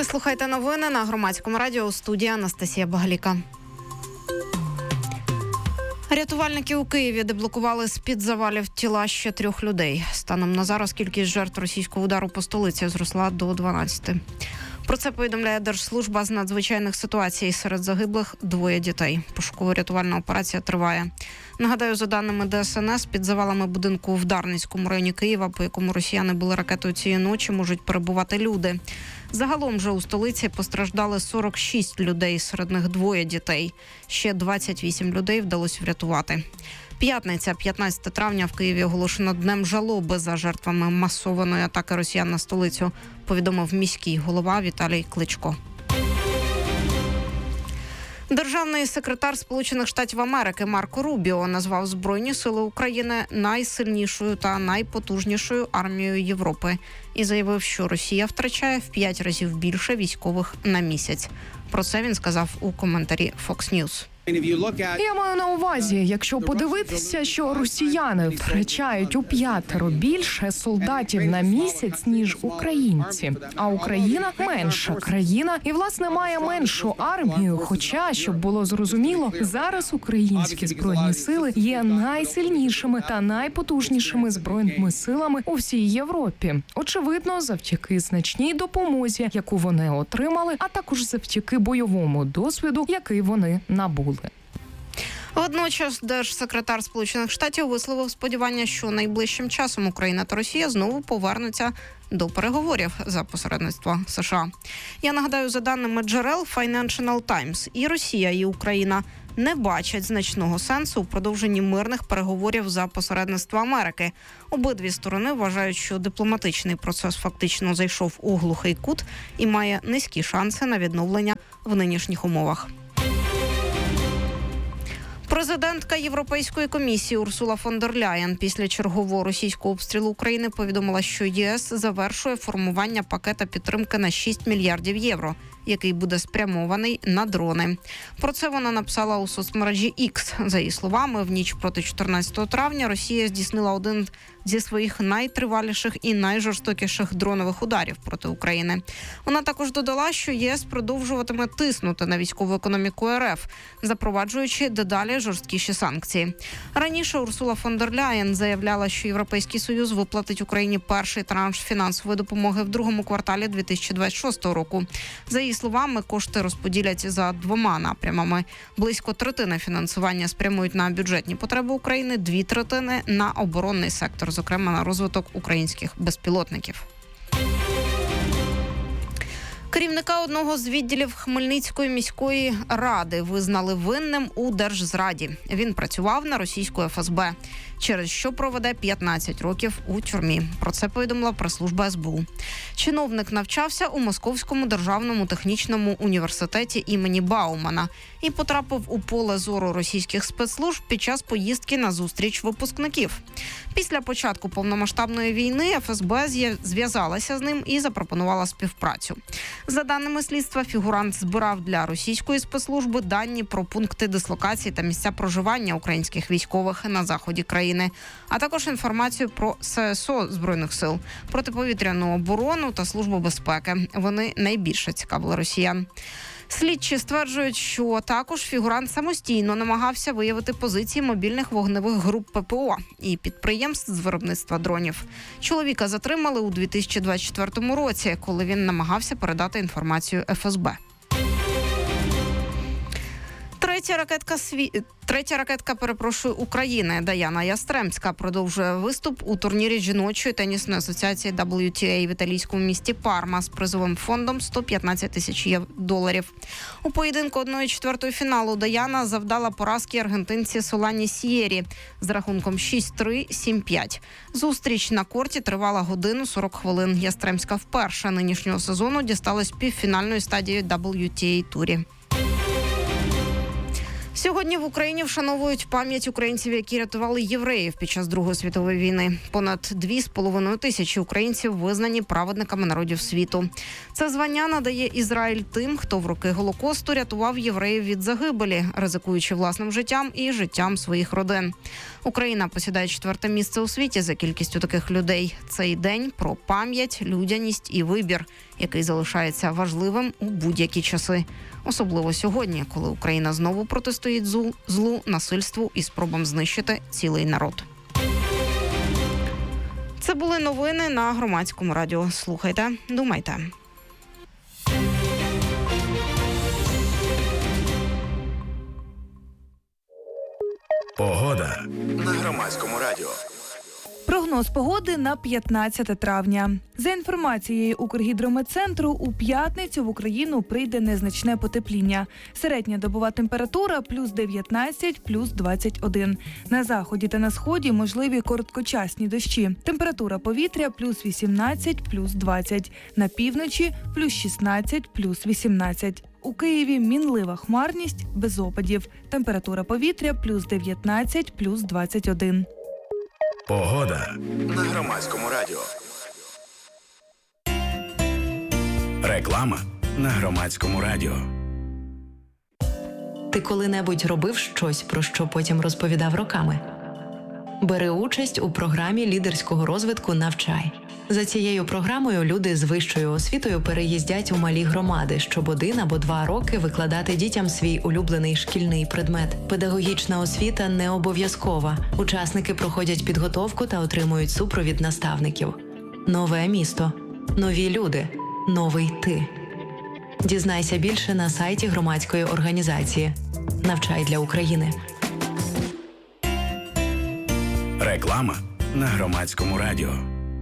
Ви слухаєте новини на Громадському радіо, у студії Анастасія Багаліка. Рятувальники у Києві деблокували з-під завалів тіла ще 3 людей. Станом на зараз кількість жертв російського удару по столиці зросла до 12. Про це повідомляє Держслужба з надзвичайних ситуацій. Серед загиблих 2 дітей. Пошуково-рятувальна операція триває. Нагадаю, за даними ДСНС, під завалами будинку в Дарницькому районі Києва, по якому росіяни били ракетою цієї ночі, можуть перебувати люди. Загалом же у столиці постраждали 46 людей, серед них 2 дітей. Ще 28 людей вдалося врятувати. П'ятниця, 15 травня, в Києві оголошено днем жалоби за жертвами масованої атаки росіян на столицю, повідомив міський голова Віталій Кличко. Державний секретар Сполучених Штатів Америки Марко Рубіо назвав Збройні сили України найсильнішою та найпотужнішою армією Європи і заявив, що Росія втрачає в 5 разів більше військових на місяць. Про це він сказав у коментарі Fox News. Я маю на увазі, якщо подивитися, що росіяни втрачають у 5 більше солдатів на місяць, ніж українці. А Україна – менша країна і, власне, має меншу армію. Хоча, щоб було зрозуміло, зараз українські збройні сили є найсильнішими та найпотужнішими збройними силами у всій Європі. Очевидно, завдяки значній допомозі, яку вони отримали, а також завдяки бойовому досвіду, який вони набули. Водночас держсекретар Сполучених Штатів висловив сподівання, що найближчим часом Україна та Росія знову повернуться до переговорів за посередництва США. Я нагадаю, за даними джерел Financial Times, і Росія, і Україна не бачать значного сенсу у продовженні мирних переговорів за посередництва Америки. Обидві сторони вважають, що дипломатичний процес фактично зайшов у глухий кут і має низькі шанси на відновлення в нинішніх умовах. Президентка Європейської комісії Урсула фон дер Ляєн після чергового російського обстрілу України повідомила, що ЄС завершує формування пакета підтримки на 6 мільярдів євро, який буде спрямований на дрони. Про це вона написала у соцмережі X. За її словами, в ніч проти 14 травня Росія здійснила один зі своїх найтриваліших і найжорстокіших дронових ударів проти України. Вона також додала, що ЄС продовжуватиме тиснути на військову економіку РФ, запроваджуючи дедалі жорсткіші санкції. Раніше Урсула фон дер Ляєн заявляла, що Європейський Союз виплатить Україні перший транш фінансової допомоги в другому кварталі 2026 року. За її словами, кошти розподілять за 2 напрямами. Близько третини фінансування спрямують на бюджетні потреби України, 2 третини – на оборонний сектор, зокрема на розвиток українських безпілотників. Керівника одного з відділів Хмельницької міської ради визнали винним у держзраді. Він працював на російську ФСБ, через що проведе 15 років у тюрмі. Про це повідомила прес-служба СБУ. Чиновник навчався у Московському державному технічному університеті імені Баумана і потрапив у поле зору російських спецслужб під час поїздки на зустріч випускників. Після початку повномасштабної війни ФСБ зв'язалася з ним і запропонувала співпрацю. За даними слідства, фігурант збирав для російської спецслужби дані про пункти дислокації та місця проживання українських військових на заході країни, а також інформацію про ССО Збройних сил, протиповітряну оборону та Службу безпеки. Вони найбільше цікавили росіян. Слідчі стверджують, що також фігурант самостійно намагався виявити позиції мобільних вогневих груп ППО і підприємств з виробництва дронів. Чоловіка затримали у 2024 році, коли він намагався передати інформацію ФСБ. Третя ракетка України Даяна Ястремська продовжує виступ у турнірі жіночої тенісної асоціації WTA в італійському місті Парма з призовим фондом 115 тисяч доларів. У поєдинку 1/4 фіналу Даяна завдала поразки аргентинці Солані Сієрі з рахунком 6-3, 7-5. Зустріч на корті тривала годину 40 хвилин. Ястремська вперше нинішнього сезону дісталась півфінальної стадії WTA-турі. Сьогодні в Україні вшановують пам'ять українців, які рятували євреїв під час Другої світової війни. Понад 2,5 тисячі українців визнані праведниками народів світу. Це звання надає Ізраїль тим, хто в роки Голокосту рятував євреїв від загибелі, ризикуючи власним життям і життям своїх родин. Україна посідає 4-те місце у світі за кількістю таких людей. Цей день про пам'ять, людяність і вибір, який залишається важливим у будь-які часи. Особливо сьогодні, коли Україна знову протистоїть злу, насильству і спробам знищити цілий народ. Це були новини на Громадському радіо. Слухайте, думайте. Погода на Громадському радіо. Прогноз погоди на 15 травня. За інформацією Укргідрометцентру, у п'ятницю в Україну прийде незначне потепління. Середня добова температура плюс 19, плюс 21. На заході та на сході можливі короткочасні дощі. Температура повітря плюс 18, плюс 20. На півночі плюс 16, плюс 18. У Києві мінлива хмарність, без опадів. Температура повітря плюс 19, плюс 21. Погода на Громадському радіо. Реклама на Громадському радіо. Ти коли-небудь робив щось, про що потім розповідав роками? Бери участь у програмі лідерського розвитку «Навчай». За цією програмою люди з вищою освітою переїздять у малі громади, щоб 1 або 2 роки викладати дітям свій улюблений шкільний предмет. Педагогічна освіта не обов'язкова. Учасники проходять підготовку та отримують супровід наставників. Нове місто. Нові люди. Новий ти. Дізнайся більше на сайті громадської організації «Навчай для України». Реклама на Громадському радіо.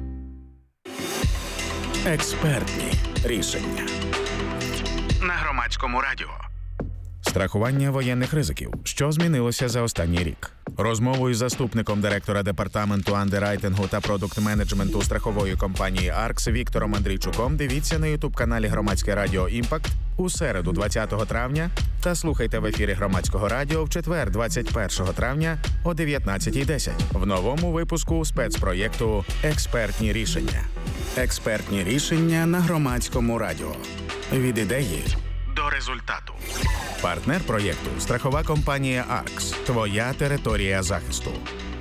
Експертні рішення на Громадському радіо. Страхування воєнних ризиків. Що змінилося за останній рік? Розмову із заступником директора департаменту андеррайтингу та продукт-менеджменту страхової компанії «Аркс» Віктором Андрійчуком дивіться на ютуб-каналі Громадське радіо «Імпакт» у середу 20 травня та слухайте в ефірі Громадського радіо в четвер 21 травня о 19:10 в новому випуску спецпроєкту «Експертні рішення». Експертні рішення на Громадському радіо. Від ідеї до результату. Партнер проєкту – страхова компанія «Аркс». Твоя територія захисту.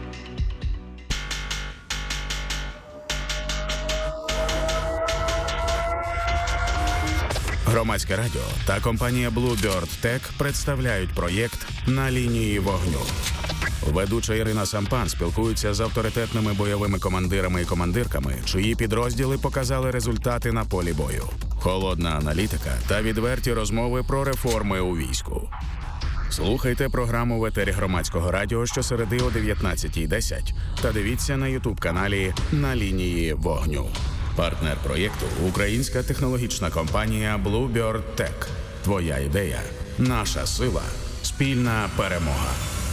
Громадське радіо та компанія Bluebird Tech представляють проєкт «На лінії вогню». Ведуча Ірина Сампан спілкується з авторитетними бойовими командирами і командирками, чиї підрозділи показали результати на полі бою. Холодна аналітика та відверті розмови про реформи у війську. Слухайте програму в етері Громадського радіо щосереди о 19:10 та дивіться на ютуб-каналі «На лінії вогню». Партнер проєкту – українська технологічна компанія Bluebird Tech. Твоя ідея – наша сила. Спільна перемога.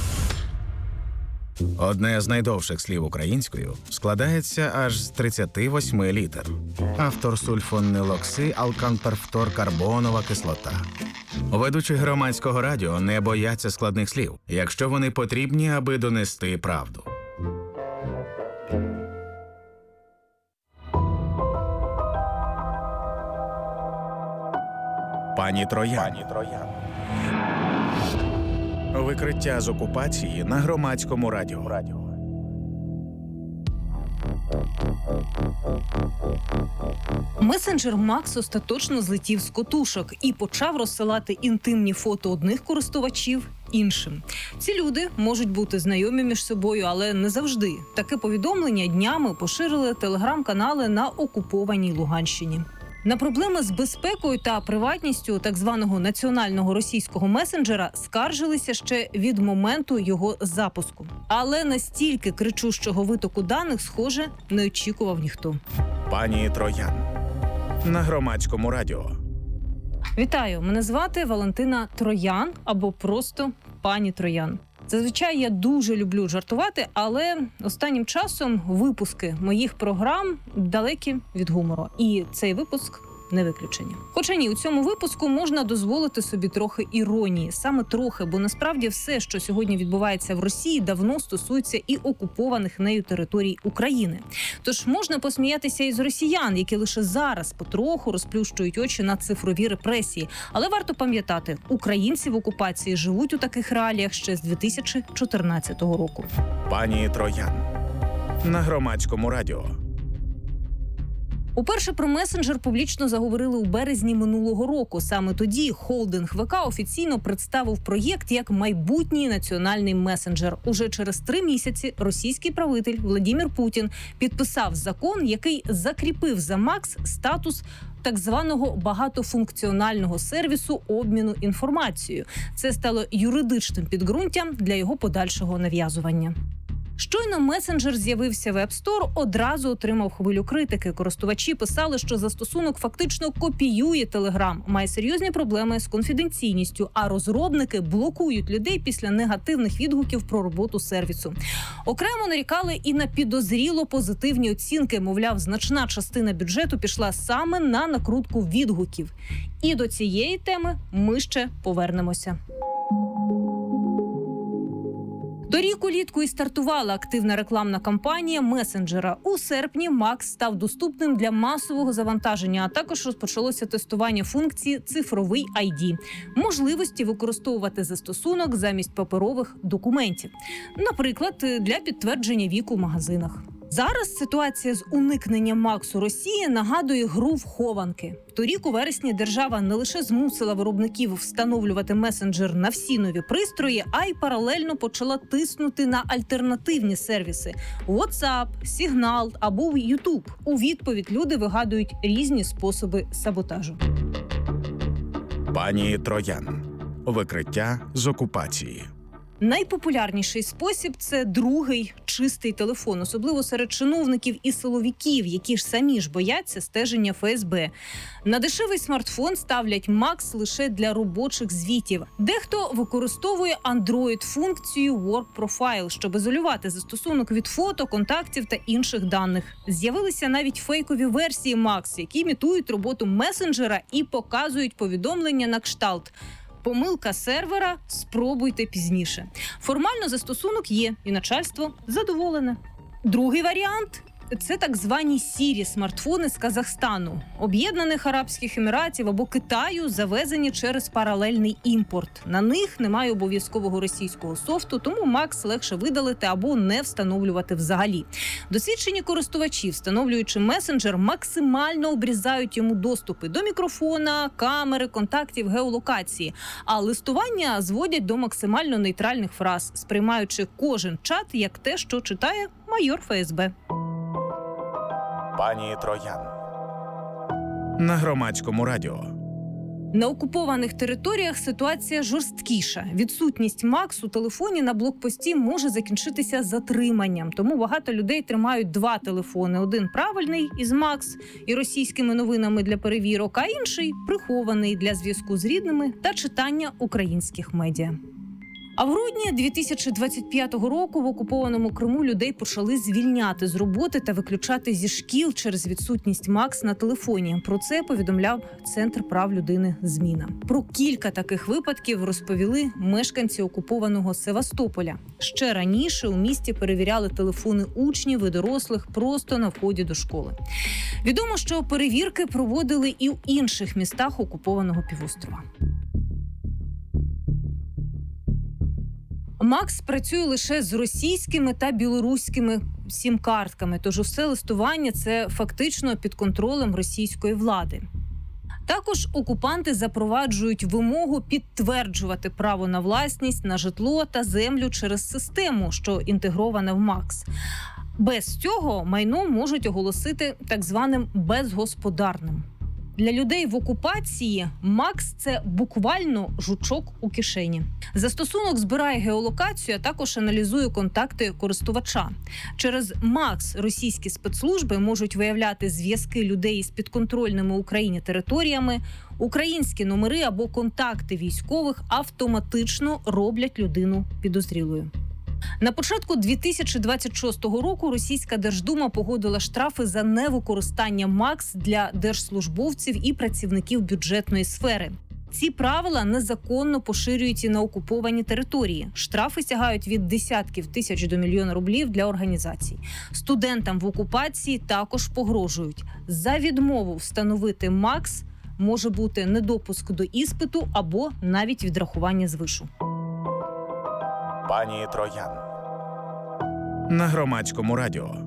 Одне з найдовших слів українською складається аж з 38 літер. Автор сульфонилоксиалканперфторкарбонова кислота. Ведучі Громадського радіо не бояться складних слів, якщо вони потрібні, аби донести правду. Пані Троян. Викриття з окупації на Громадському радіо. Месенджер Макс остаточно злетів з котушок і почав розсилати інтимні фото одних користувачів іншим. Ці люди можуть бути знайомі між собою, але не завжди. Таке повідомлення днями поширили телеграм-канали на окупованій Луганщині. На проблеми з безпекою та приватністю так званого національного російського месенджера скаржилися ще від моменту його запуску. Але настільки кричущого витоку даних, схоже, не очікував ніхто. Пані Троян на Громадському радіо. Вітаю, мене звати Валентина Троян або просто пані Троян. Зазвичай я дуже люблю жартувати, але останнім часом випуски моїх програм далекі від гумору. І цей випуск не виключення. Хоча ні, у цьому випуску можна дозволити собі трохи іронії. Саме трохи, бо насправді все, що сьогодні відбувається в Росії, давно стосується і окупованих нею територій України. Тож можна посміятися із росіян, які лише зараз потроху розплющують очі на цифрові репресії. Але варто пам'ятати, українці в окупації живуть у таких реаліях ще з 2014 року. Пані Троян на Громадському радіо. Уперше про месенджер публічно заговорили у березні минулого року. Саме тоді холдинг ВК офіційно представив проєкт як майбутній національний месенджер. Уже через 3 місяці російський правитель Владимир Путін підписав закон, який закріпив за МАКС статус так званого багатофункціонального сервісу обміну інформацією. Це стало юридичним підґрунтям для його подальшого нав'язування. Щойно месенджер з'явився в App Store, одразу отримав хвилю критики. Користувачі писали, що застосунок фактично копіює Telegram, має серйозні проблеми з конфіденційністю, а розробники блокують людей після негативних відгуків про роботу сервісу. Окремо нарікали і на підозріло позитивні оцінки, мовляв, значна частина бюджету пішла саме на накрутку відгуків. І до цієї теми ми ще повернемося. Торік улітку і стартувала активна рекламна кампанія месенджера. У серпні МАКС став доступним для масового завантаження, а також розпочалося тестування функції «Цифровий ID» – можливості використовувати застосунок замість паперових документів. Наприклад, для підтвердження віку в магазинах. Зараз ситуація з уникненням МАКСу Росії нагадує гру в хованки. Торік у вересні держава не лише змусила виробників встановлювати месенджер на всі нові пристрої, а й паралельно почала тиснути на альтернативні сервіси – WhatsApp, Signal або YouTube. У відповідь люди вигадують різні способи саботажу. Пані Троян. Викриття з окупації. Найпопулярніший спосіб – це другий чистий телефон, особливо серед чиновників і силовиків, які ж самі ж бояться стеження ФСБ. На дешевий смартфон ставлять МАКС лише для робочих звітів. Дехто використовує Android-функцію Work Profile, щоб ізолювати застосунок від фото, контактів та інших даних. З'явилися навіть фейкові версії МАКС, які імітують роботу месенджера і показують повідомлення на кшталт: помилка сервера, спробуйте пізніше. Формально застосунок є, і начальство задоволене. Другий варіант – це так звані сірі смартфони з Казахстану, Об'єднаних Арабських Еміратів або Китаю, завезені через паралельний імпорт. На них немає обов'язкового російського софту, тому МАКС легше видалити або не встановлювати взагалі. Досвідчені користувачі, встановлюючи месенджер, максимально обрізають йому доступи до мікрофона, камери, контактів, геолокації. А листування зводять до максимально нейтральних фраз, сприймаючи кожен чат як те, що читає майор ФСБ. Пані Троян на Громадському радіо. На окупованих територіях ситуація жорсткіша. Відсутність МАКС у телефоні на блокпості може закінчитися затриманням. Тому багато людей тримають 2 телефони. Один правильний із МАКС і російськими новинами для перевірок, а інший прихований для зв'язку з рідними та читання українських медіа. А в грудні 2025 року в окупованому Криму людей почали звільняти з роботи та виключати зі шкіл через відсутність МАКС на телефоні. Про це повідомляв Центр прав людини «Зміна». Про кілька таких випадків розповіли мешканці окупованого Севастополя. Ще раніше у місті перевіряли телефони учнів і дорослих просто на вході до школи. Відомо, що перевірки проводили і в інших містах окупованого півострова. МАКС працює лише з російськими та білоруськими сім-картками, тож усе листування – це фактично під контролем російської влади. Також окупанти запроваджують вимогу підтверджувати право на власність, на житло та землю через систему, що інтегрована в МАКС. Без цього майно можуть оголосити так званим безгосподарним. Для людей в окупації МАКС – це буквально жучок у кишені. Застосунок збирає геолокацію, а також аналізує контакти користувача. Через МАКС російські спецслужби можуть виявляти зв'язки людей із підконтрольними Україні територіями, українські номери або контакти військових автоматично роблять людину підозрілою. На початку 2026 року Російська Держдума погодила штрафи за невикористання МАКС для держслужбовців і працівників бюджетної сфери. Ці правила незаконно поширюють і на окуповані території. Штрафи сягають від десятків тисяч до мільйона рублів для організацій. Студентам в окупації також погрожують. За відмову встановити МАКС може бути недопуск до іспиту або навіть відрахування з вишу. Пані Троян на Громадському радіо.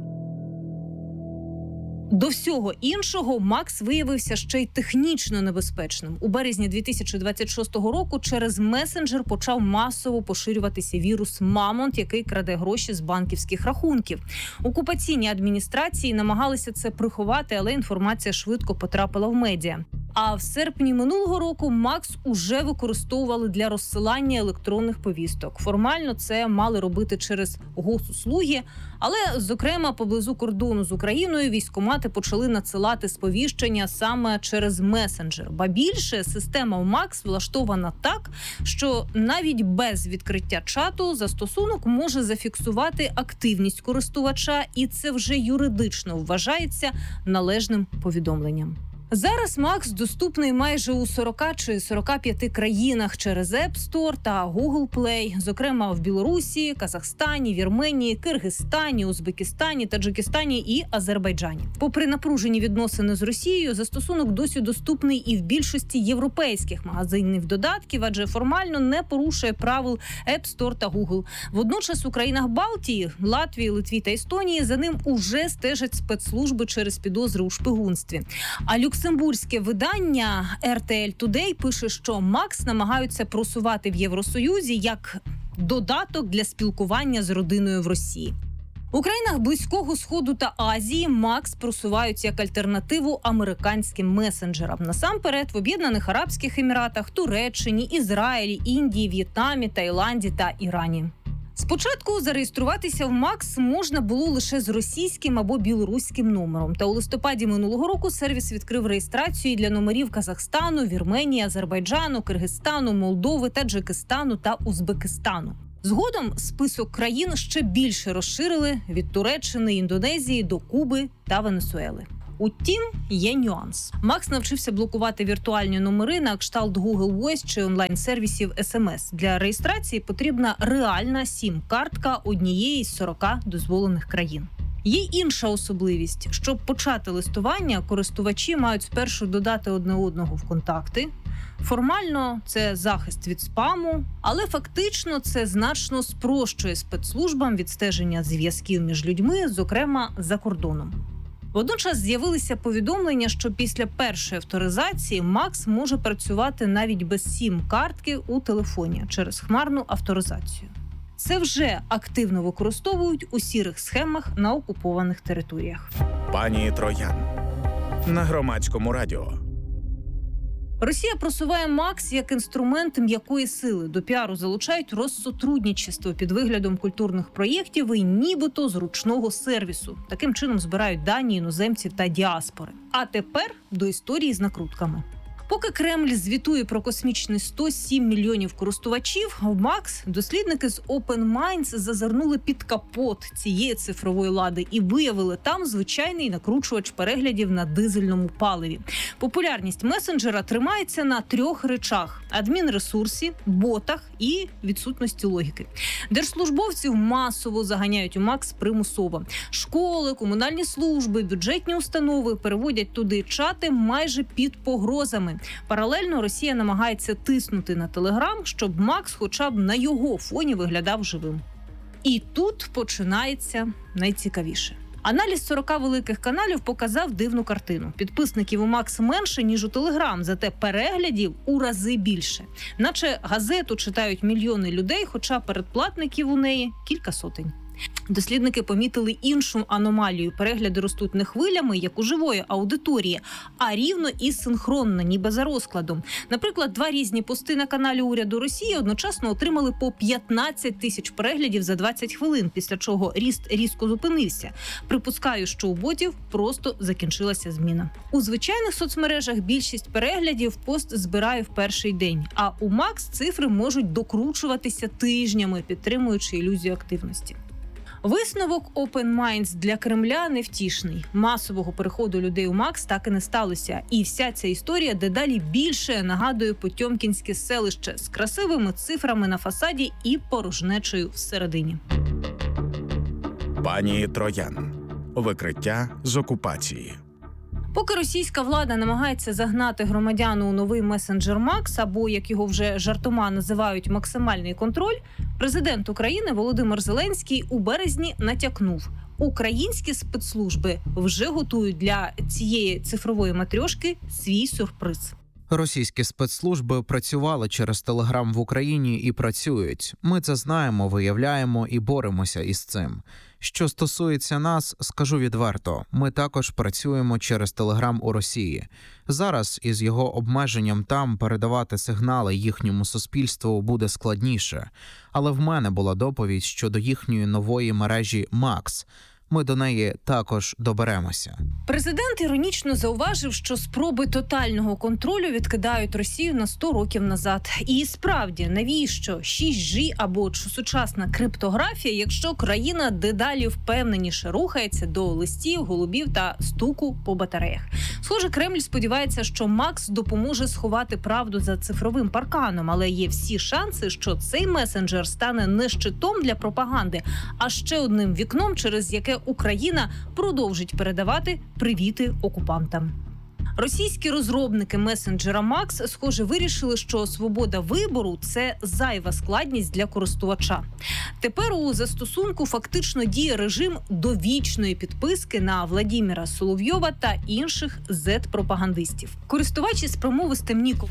До всього іншого, МАКС виявився ще й технічно небезпечним. У березні 2026 року через месенджер почав масово поширюватися вірус «Мамонт», який краде гроші з банківських рахунків. Окупаційні адміністрації намагалися це приховати, але інформація швидко потрапила в медіа. А в серпні минулого року МАКС уже використовували для розсилання електронних повісток. Формально це мали робити через госуслуги, але, зокрема, поблизу кордону з Україною військкомати почали надсилати сповіщення саме через месенджер. Ба більше, система в МАКС влаштована так, що навіть без відкриття чату застосунок може зафіксувати активність користувача, і це вже юридично вважається належним повідомленням. Зараз МАКС доступний майже у 40 чи 45 країнах через App Store та Google Play, зокрема в Білорусі, Казахстані, Вірменії, Киргизстані, Узбекистані, Таджикистані і Азербайджані. Попри напружені відносини з Росією, застосунок досі доступний і в більшості європейських магазинів додатків, адже формально не порушує правил App Store та Google. Водночас у країнах Балтії, Латвії, Литві та Естонії за ним уже стежать спецслужби через підозри у шпигунстві. А люксембурзьке видання RTL Today пише, що МАКС намагаються просувати в Євросоюзі як додаток для спілкування з родиною в Росії. У країнах Близького Сходу та Азії МАКС просувають як альтернативу американським месенджерам. Насамперед в Об'єднаних Арабських Еміратах, Туреччині, Ізраїлі, Індії, В'єтнамі, Таїланді та Ірані. Спочатку зареєструватися в МАКС можна було лише з російським або білоруським номером. Та у листопаді минулого року сервіс відкрив реєстрацію для номерів Казахстану, Вірменії, Азербайджану, Киргизстану, Молдови, Таджикистану та Узбекистану. Згодом список країн ще більше розширили від Туреччини, Індонезії до Куби та Венесуели. Утім, є нюанс. МАКС навчився блокувати віртуальні номери на кшталт Google Voice чи онлайн-сервісів SMS. Для реєстрації потрібна реальна сім-картка однієї з 40 дозволених країн. Є інша особливість. Щоб почати листування, користувачі мають спершу додати одне одного в контакти. Формально це захист від спаму, але фактично це значно спрощує спецслужбам відстеження зв'язків між людьми, зокрема за кордоном. Водночас з'явилися повідомлення, що після першої авторизації МАКС може працювати навіть без сім-картки у телефоні через хмарну авторизацію. Це вже активно використовують у сірих схемах на окупованих територіях. Пані Троян на Громадському радіо. Росія просуває МАКС як інструмент м'якої сили. До піару залучають розсотрудничество під виглядом культурних проєктів і нібито зручного сервісу. Таким чином збирають дані іноземців та діаспори. А тепер до історії з накрутками. Поки Кремль звітує про космічні 107 мільйонів користувачів, в МАКС дослідники з Open Minds зазирнули під капот цієї цифрової лади і виявили там звичайний накручувач переглядів на дизельному паливі. Популярність месенджера тримається на 3 речах – адмінресурсі, ботах і відсутності логіки. Держслужбовців масово заганяють у МАКС примусово. Школи, комунальні служби, бюджетні установи переводять туди чати майже під погрозами. Паралельно Росія намагається тиснути на Телеграм, щоб МАКС хоча б на його фоні виглядав живим. І тут починається найцікавіше. Аналіз 40 великих каналів показав дивну картину. Підписників у МАКС менше, ніж у Телеграм, зате переглядів у рази більше. Наче газету читають мільйони людей, хоча передплатників у неї кілька сотень. Дослідники помітили іншу аномалію. Перегляди ростуть не хвилями, як у живої аудиторії, а рівно і синхронно, ніби за розкладом. Наприклад, 2 різні пости на каналі уряду Росії одночасно отримали по 15 тисяч переглядів за 20 хвилин, після чого ріст різко зупинився. Припускаю, що у ботів просто закінчилася зміна. У звичайних соцмережах більшість переглядів пост збирає в перший день, а у Макс цифри можуть докручуватися тижнями, підтримуючи ілюзію активності. Висновок Open Minds для Кремля невтішний. Масового переходу людей у Макс так і не сталося. І вся ця історія дедалі більше нагадує потьомкінське селище з красивими цифрами на фасаді і порожнечею всередині. Пані Троян. Викриття з окупації. Поки російська влада намагається загнати громадян у новий месенджер Макс, або, як його вже жартома називають, максимальний контроль, президент України Володимир Зеленський у березні натякнув: українські спецслужби вже готують для цієї цифрової матрьошки свій сюрприз. Російські спецслужби працювали через Телеграм в Україні і працюють. Ми це знаємо, виявляємо і боремося із цим. Що стосується нас, скажу відверто, ми також працюємо через Телеграм у Росії. Зараз із його обмеженням там передавати сигнали їхньому суспільству буде складніше. Але в мене була доповідь щодо їхньої нової мережі «Макс». Ми до неї також доберемося. Президент іронічно зауважив, що спроби тотального контролю відкидають Росію на 100 років назад. І справді, навіщо 6G або сучасна криптографія, якщо країна дедалі впевненіше рухається до листів, голубів та стуку по батареях? Схоже, Кремль сподівається, що Макс допоможе сховати правду за цифровим парканом, але є всі шанси, що цей месенджер стане не щитом для пропаганди, а ще одним вікном, через яке Україна продовжить передавати привіти окупантам. Російські розробники месенджера Макс, схоже, вирішили, що свобода вибору – це зайва складність для користувача. Тепер у застосунку фактично діє режим довічної підписки на Владіміра Соловйова та інших зет-пропагандистів. Користувач із промовистим ніком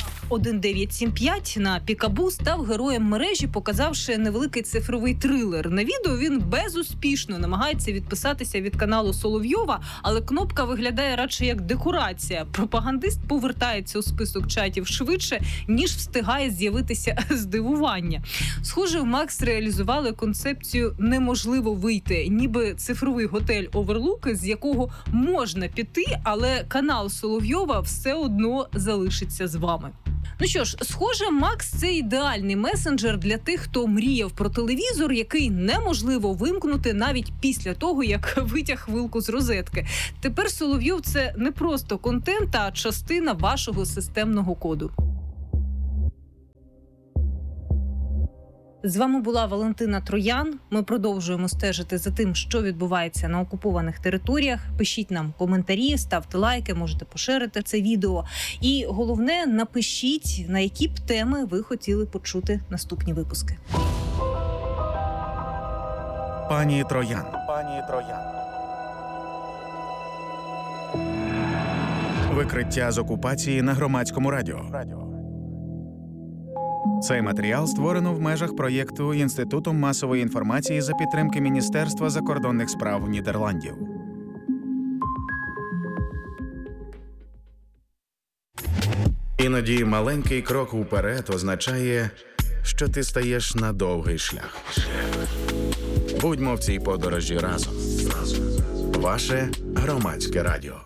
1975 на Пікабу став героєм мережі, показавши невеликий цифровий трилер. На відео він безуспішно намагається відписатися від каналу Соловйова, але кнопка виглядає радше як декорація. Пропагандист повертається у список чатів швидше, ніж встигає з'явитися здивування. Схоже, в Макс реалізували концепцію «неможливо вийти», ніби цифровий готель Оверлук, з якого можна піти, але канал Соловйова все одно залишиться з вами. Ну що ж, схоже, Макс – це ідеальний месенджер для тих, хто мріяв про телевізор, який неможливо вимкнути навіть після того, як витяг вилку з розетки. Тепер Соловйов – це не просто контент, а частина вашого системного коду. З вами була Валентина Троян. Ми продовжуємо стежити за тим, що відбувається на окупованих територіях. Пишіть нам коментарі, ставте лайки, можете поширити це відео. І головне, напишіть, на які б теми ви хотіли почути наступні випуски. Пані Троян. Пані Троян. Викриття з окупації на Громадському радіо. Цей матеріал створено в межах проєкту Інститутом масової інформації за підтримки Міністерства закордонних справ Нідерландів. Іноді маленький крок уперед означає, що ти стаєш на довгий шлях. Будьмо в цій подорожі разом. Ваше Громадське радіо.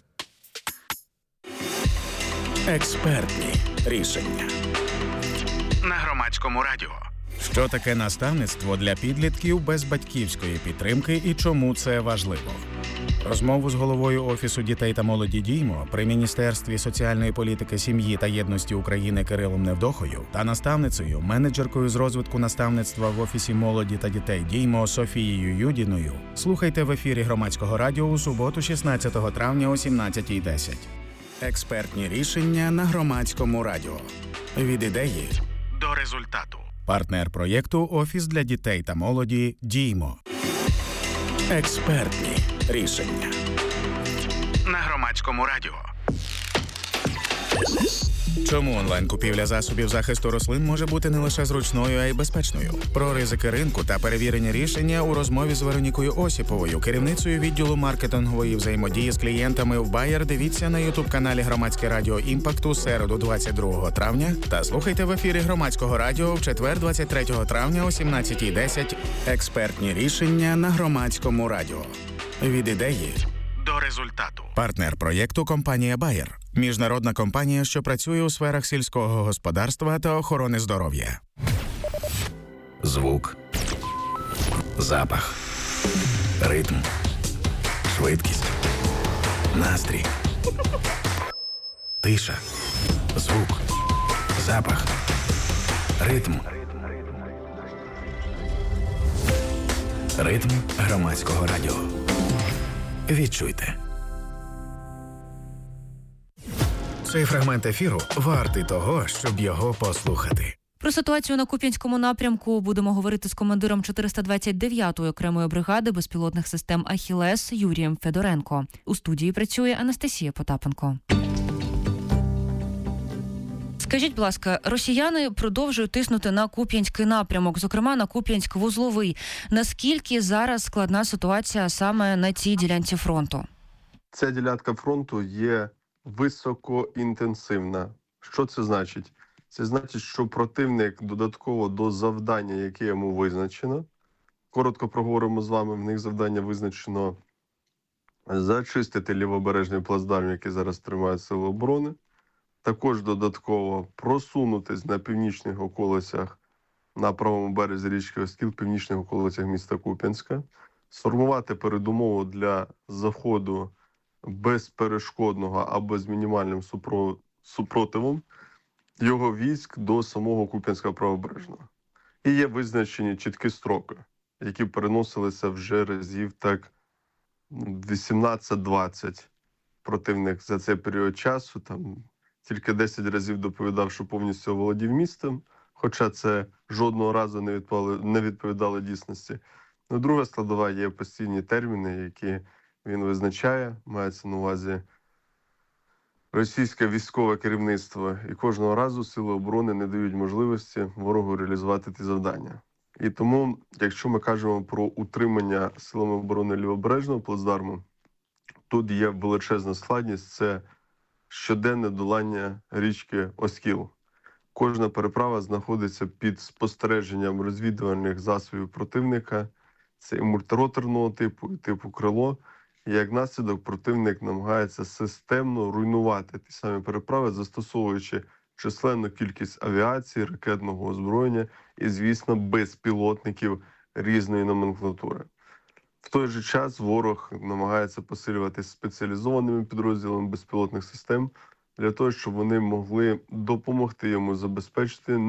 Експертні рішення. На Громадському радіо. Що таке наставництво для підлітків без батьківської підтримки і чому це важливо? Розмову з головою Офісу дітей та молоді «Діймо» при Міністерстві соціальної політики, сім'ї та єдності України Кирилом Невдохою та наставницею, менеджеркою з розвитку наставництва в Офісі молоді та дітей «Діймо» Софією Юдіною слухайте в ефірі Громадського радіо у суботу 16 травня о 17:10. Експертні рішення на Громадському радіо. Від ідеї до результату. Партнер проєкту «Офіс для дітей та молоді «Діймо». Експертні рішення. На Громадському радіо. Чому онлайн-купівля засобів захисту рослин може бути не лише зручною, а й безпечною? Про ризики ринку та перевірені рішення у розмові з Веронікою Осіповою, керівницею відділу маркетингової взаємодії з клієнтами в Bayer, дивіться на ютуб-каналі Громадське радіо Імпакт у середу 22 травня та слухайте в ефірі Громадського радіо в четвер 23 травня о 17:10 експертні рішення на Громадському радіо. Від ідеї до результату. Партнер проєкту – компанія Bayer. Міжнародна компанія, що працює у сферах сільського господарства та охорони здоров'я. Звук, запах, ритм, швидкість, настрій, тиша, звук, запах, ритм. Ритм Громадського радіо. Відчуйте. Цей фрагмент ефіру вартий того, щоб його послухати. Про ситуацію на Куп'янському напрямку будемо говорити з командиром 429-ї окремої бригади безпілотних систем «Ахілес» Юрієм Федоренко. У студії працює Анастасія Потапенко. Скажіть, будь ласка, росіяни продовжують тиснути на Куп'янський напрямок, зокрема на Куп'янськ-Вузловий. Наскільки зараз складна ситуація саме на цій ділянці фронту? Ця ділянка фронту є високоінтенсивна. Що це значить? Це значить, що противник додатково до завдання, яке йому визначено, коротко проговоримо з вами, в них завдання визначено зачистити лівобережний плацдарм, який зараз тримають Сили оборони, також додатково просунутись на північних околицях на правому березі річки Оскіл, північних околицях міста Куп'янська, сформувати передумову для заходу безперешкодного або з мінімальним супротивом його військ до самого Куп'янська правобережного. І є визначені чіткі строки, які переносилися вже разів так 18-20. Противник за цей період часу там тільки 10 разів доповідав, що повністю оволодів містом, хоча це жодного разу не відповідало дійсності. Ну, друга складова є постійні терміни, які він визначає, мається на увазі російське військове керівництво, і кожного разу Сили оборони не дають можливості ворогу реалізувати ті завдання. І тому, якщо ми кажемо про утримання Силами оборони лівобережного плацдарму, тут є величезна складність – це щоденне долання річки Оскіл. Кожна переправа знаходиться під спостереженням розвідувальних засобів противника, це і мультироторного типу, і типу крило. І як наслідок противник намагається системно руйнувати ті самі переправи, застосовуючи численну кількість авіації, ракетного озброєння і, звісно, безпілотників різної номенклатури. В той же час ворог намагається посилюватися спеціалізованими підрозділами безпілотних систем для того, щоб вони могли допомогти йому забезпечити